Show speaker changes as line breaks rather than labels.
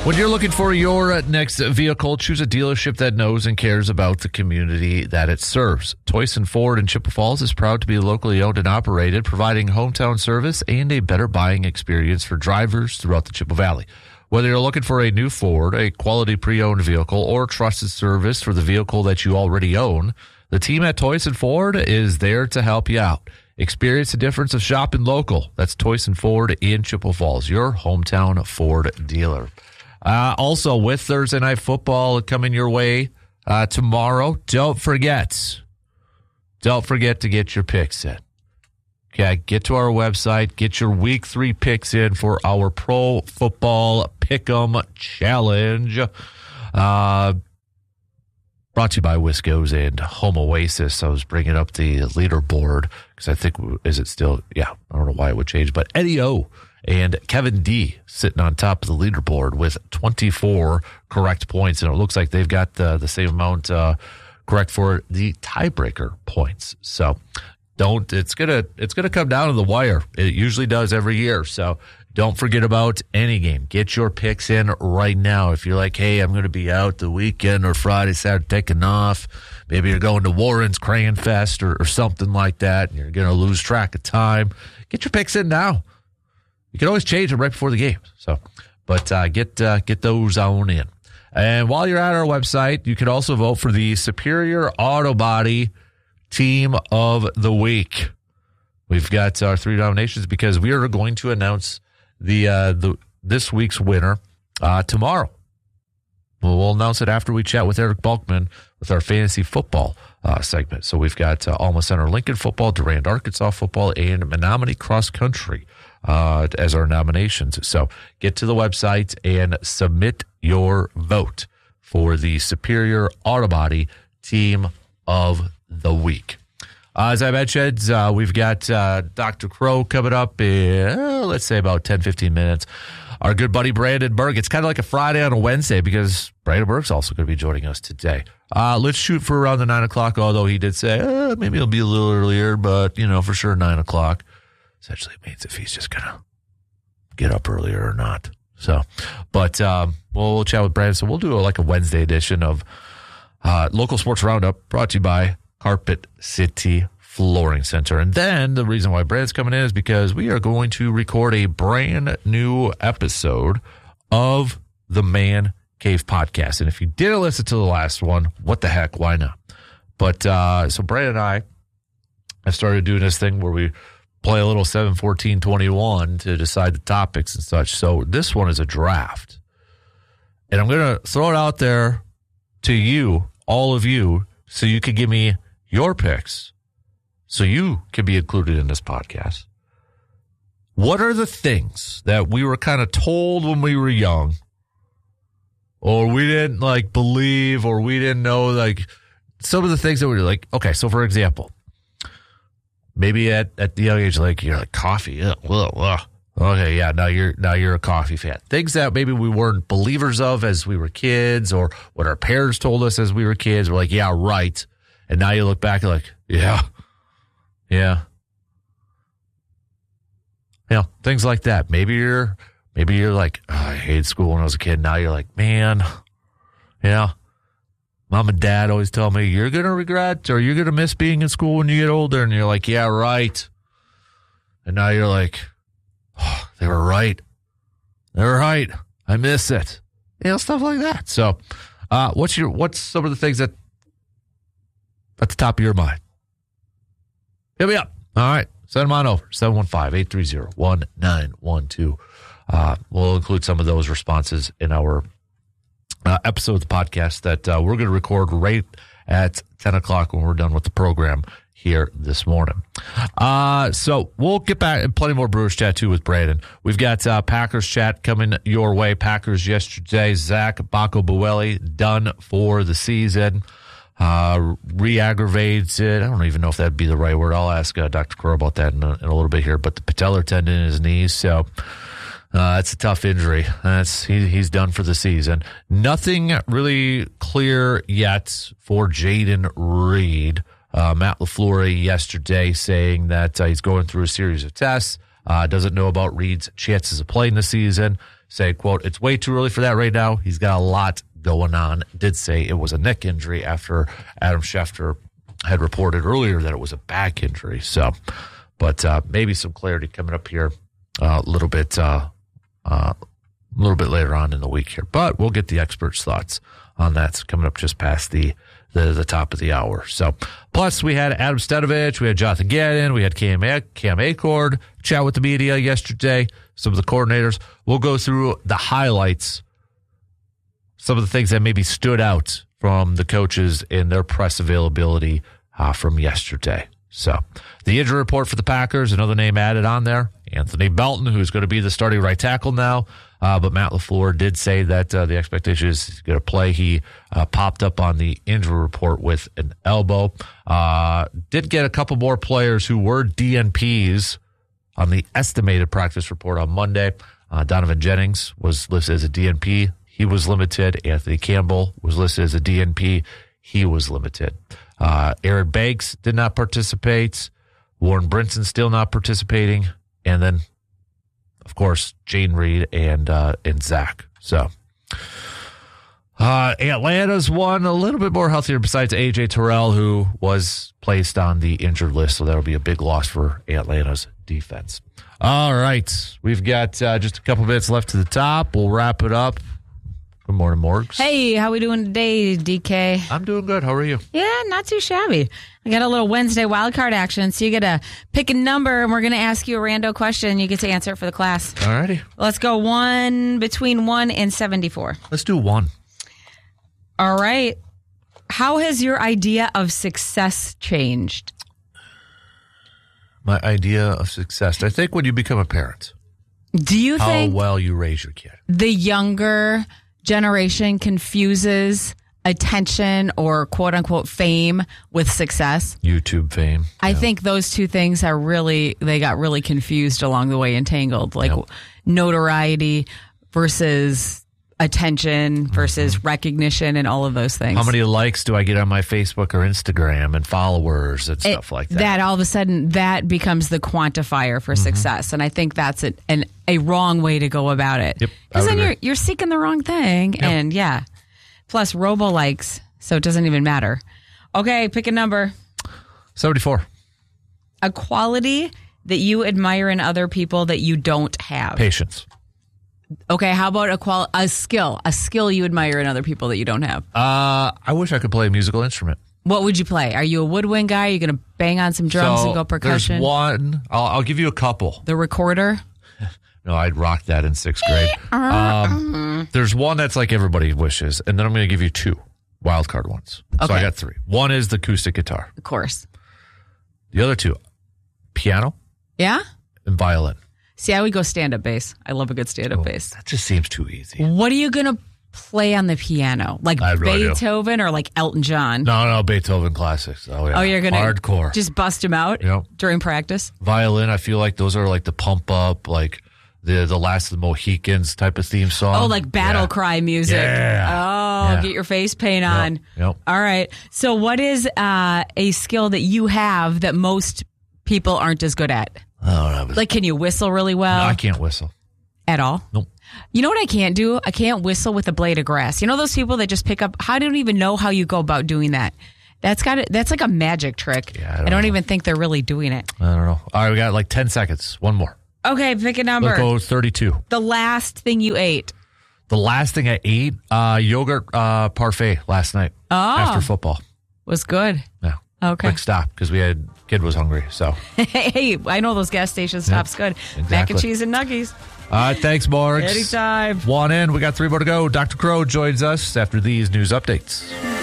When you're looking for your next vehicle, choose a dealership that knows and cares about the community that it serves. Toyson Ford in Chippewa Falls is proud to be locally owned and operated, providing hometown service and a better buying experience for drivers throughout the Chippewa Valley. Whether you're looking for a new Ford, a quality pre-owned vehicle, or trusted service for the vehicle that you already own, the team at Toyson Ford is there to help you out. Experience the difference of shopping local. That's Toyson Ford in Chippewa Falls, your hometown Ford dealer. Also, with Thursday Night Football coming your way tomorrow, don't forget to get your picks in. Okay, get to our website, get your Week 3 picks in for our Pro Football Pick'em Challenge. Brought to you by Wisco's and Home Oasis. I was bringing up the leaderboard because I think, is it still, I don't know why it would change, but Eddie O and Kevin D sitting on top of the leaderboard with 24 correct points, and it looks like they've got the same amount correct for the tiebreaker points. So it's gonna come down to the wire. It usually does every year. So don't forget about any game. Get your picks in right now. If you're like, hey, I'm going to be out the weekend or Friday, Saturday, taking off. Maybe you're going to Warren's Crayon Fest or something like that, and you're going to lose track of time. Get your picks in now. You can always change them right before the game. But get those on in. And while you're at our website, you can also vote for the Superior Auto Body Team of the Week. We've got our 3 nominations because we are going to announce this week's winner tomorrow. We'll announce it after we chat with Eric Balkman with our fantasy football segment. So we've got Alma Center Lincoln football, Durand Arkansas football, and Menominee cross country as our nominations. So get to the website and submit your vote for the Superior Auto Body Team of the Week. As I mentioned, we've got Dr. Crow coming up in, let's say, about 10, 15 minutes. Our good buddy Brandon Berg. It's kind of like a Friday on a Wednesday because Brandon Berg's also going to be joining us today. Let's shoot for around the 9 o'clock, although he did say maybe it'll be a little earlier, but, for sure 9 o'clock. Essentially means if he's just going to get up earlier or not. So, but we'll chat with Brandon. So we'll do a Wednesday edition of Local Sports Roundup brought to you by Carpet City Flooring Center. And then the reason why Brandon's coming in is because we are going to record a brand new episode of the Man Cave Podcast. And if you didn't listen to the last one, what the heck, why not? But so Brandon and I started doing this thing where we play a little 7-14-21 to decide the topics and such. So this one is a draft. And I'm going to throw it out there to you, all of you, so you can give me your picks so you can be included in this podcast. What are the things that we were kind of told when we were young, or we didn't believe, or we didn't know, some of the things that we were like, okay, so for example, maybe at the young age, you're like coffee. Okay, yeah, now you're a coffee fan. Things that maybe we weren't believers of as we were kids, or what our parents told us as we were kids. We're like, yeah, right. And now you look back and like, yeah. Things like that. Maybe you're like, I hated school when I was a kid. Now you're like, man, Mom and Dad always tell me you're going to regret or you're going to miss being in school when you get older. And you're like, yeah, right. And now you're like, oh, they were right. I miss it. Stuff like that. So what's some of the things that at the top of your mind? Hit me up. All right. Send them on over. 715-830-1912. We'll include some of those responses in our episode of the podcast that we're going to record right at 10 o'clock when we're done with the program here this morning. So we'll get back and plenty more Brewers chat too with Brandon. We've got Packers chat coming your way. Packers yesterday, Zach Baco-Buelli done for the season. Re-aggravates it. I don't even know if that'd be the right word. I'll ask Dr. Crow about that in a little bit here. But the patellar tendon in his knees, so it's a tough injury. He's done for the season. Nothing really clear yet for Jaden Reed. Matt LaFleur yesterday saying that he's going through a series of tests. Doesn't know about Reed's chances of playing the season. saying, quote, it's way too early for that right now. He's got a lot going on. Did say it was a neck injury after Adam Schefter had reported earlier that it was a back injury. So, but maybe some clarity coming up here a little bit later on in the week here. But we'll get the experts' thoughts on that coming up just past the top of the hour. So, plus we had Adam Stenovich, we had Jonathan Gannon, we had Cam Acord chat with the media yesterday, some of the coordinators. We'll go through the highlights, some of the things that maybe stood out from the coaches in their press availability from yesterday. So, the injury report for the Packers, another name added on there, Anthony Belton, who's going to be the starting right tackle now. But Matt LaFleur did say that the expectation is he's going to play. He popped up on the injury report with an elbow. Did get a couple more players who were DNPs on the estimated practice report on Monday. Donovan Jennings was listed as a DNP. He was limited. Anthony Campbell was listed as a DNP. He was limited. Aaron Banks did not participate. Warren Brinson still not participating. And then, of course, Jane Reed and Zach. So, Atlanta's one a little bit more healthier besides A.J. Terrell, who was placed on the injured list. So that'll be a big loss for Atlanta's defense. All right. We've got just a couple minutes left to the top. We'll wrap it up. Good morning, Morgs.
Hey, how we doing today, DK?
I'm doing good. How are you?
Yeah, not too shabby. I got a little Wednesday wildcard action, so you get to pick a number, and we're going to ask you a rando question. You get to answer it for the class.
All righty.
Let's go between 1 and 74.
Let's do 1.
All right. How has your idea of success changed?
My idea of success. I think when you become a parent.
Do you think
how well you raise your kid?
The younger generation confuses attention or quote unquote fame with success?
YouTube fame.
I think those two things got really confused along the way, entangled, like notoriety versus attention versus recognition and all of those things.
How many likes do I get on my Facebook or Instagram and followers and stuff like that?
That all of a sudden that becomes the quantifier for success. And I think that's a wrong way to go about it. Because then you're seeking the wrong thing. Yep. And plus robo likes, so it doesn't even matter. Okay, pick a number.
74.
A quality that you admire in other people that you don't have.
Patience.
Okay, how about a skill you admire in other people that you don't have?
I wish I could play a musical instrument.
What would you play? Are you a woodwind guy? Are you going to bang on some drums and go percussion?
There's one. I'll give you a couple.
The recorder?
No, I'd rock that in 6th grade. There's one that's like everybody wishes, and then I'm going to give you 2 wild card ones. Okay. So I got 3. One is the acoustic guitar.
Of course.
The other 2, piano.
Yeah?
And violin.
See, I would go stand-up bass. I love a good stand-up bass.
That just seems too easy.
What are you going to play on the piano? Like Beethoven or like Elton John?
No, Beethoven classics. Oh, yeah.
Oh, you're going to
hardcore.
Just bust them out during practice?
Violin, I feel like those are like the pump up, like the Last of the Mohicans type of theme song.
Oh, like battle cry music.
Yeah.
Oh, get your face paint on.
Yep.
All right. So what is a skill that you have that most people aren't as good at? Like, can you whistle really well?
No, I can't whistle.
At all?
Nope.
You know what I can't do? I can't whistle with a blade of grass. You know those people that just pick up? I don't even know how you go about doing that. That's like a magic trick.
Yeah,
I don't even think they're really doing it.
I don't know. All right, we got like 10 seconds. One more.
Okay, pick a number.
Let's go 32.
The last thing you ate.
The last thing I ate? Yogurt parfait last night after football.
Was good.
Yeah.
Okay.
Quick stop because kid was hungry. So
hey, I know those gas station stops good.
Exactly.
Mac and cheese and nuggies.
All right, thanks, Morgs.
Anytime.
1 in. We got 3 more to go. Dr. Crow joins us after these news updates.